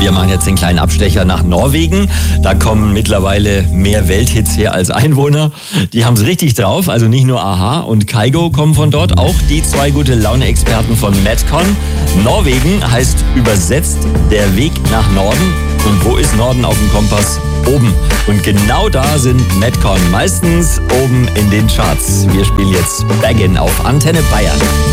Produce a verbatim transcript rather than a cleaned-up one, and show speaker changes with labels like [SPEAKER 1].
[SPEAKER 1] Wir machen jetzt den kleinen Abstecher nach Norwegen. Da kommen mittlerweile mehr Welthits her als Einwohner. Die haben es richtig drauf. Also nicht nur a-ha und Kygo kommen von dort, auch die zwei gute Laune-Experten von Madcon. Norwegen heißt übersetzt der Weg nach Norden. Und wo ist Norden auf dem Kompass? Oben. Und genau da sind Madcon meistens oben in den Charts. Wir spielen jetzt Baggin auf Antenne Bayern.